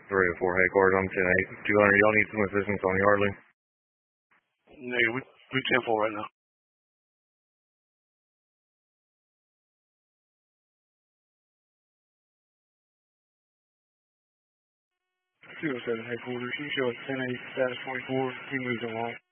304 headquarters, I'm 10-8. 200, y'all need some assistance on Yardley? Nigga, we 10-4 right now. 207 headquarters, you show us 10-8, status 44, he moves along.